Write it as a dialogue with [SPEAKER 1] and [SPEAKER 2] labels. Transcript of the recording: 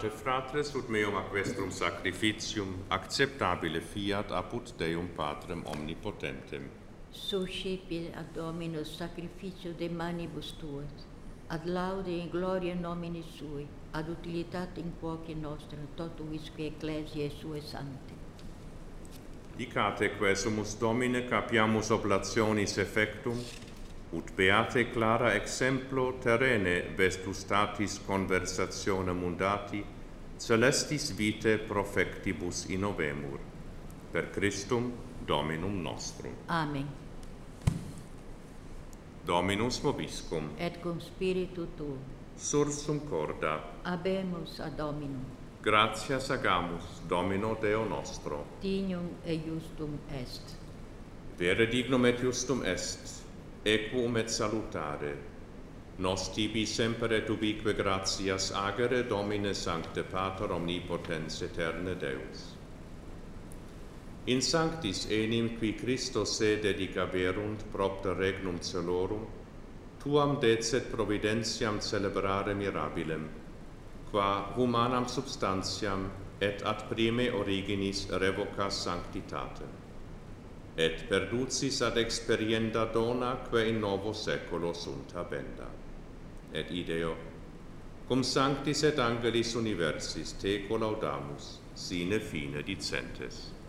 [SPEAKER 1] donate fratres ut meum ac vestrum sacrificium acceptabile fiat apud Deum Patrem omnipotentem.
[SPEAKER 2] Suscipit ad Dominus sacrificio de manibus tuas, ad laude in gloria nomini sui, ad utilitatem quoque nostrum totuisque ecclesiae sue sancte.
[SPEAKER 1] Dicate quesumus Domine capiamus oblationis effectum, ut beate clara exemplo terrene vestus statis conversatione mundati, celestis vitae profectibus innovemur. Per Christum Dominum nostrum.
[SPEAKER 2] Amen.
[SPEAKER 1] Dominus vobiscum.
[SPEAKER 2] Et cum spiritu tuo.
[SPEAKER 1] Sursum corda.
[SPEAKER 2] Habemus ad Dominum.
[SPEAKER 1] Gratias agamus, Domino Deo nostro.
[SPEAKER 2] Dignum et justum est.
[SPEAKER 1] Vere dignum et justum est, equum et salutare. Nos tibi semper et ubique gratias agere, Domine Sancte Pater omnipotens aeterne Deus. In sanctis enim qui Christo se dedicaverunt propter regnum celorum, tuam decet providentiam celebrare mirabilem, qua humanam substantiam et ad prime originis revocas sanctitatem, et perducis ad experienda dona quae in novo seculo sunt habenda. Et ideo, cum sanctis et angelis universis teco laudamus, sine fine dicentes.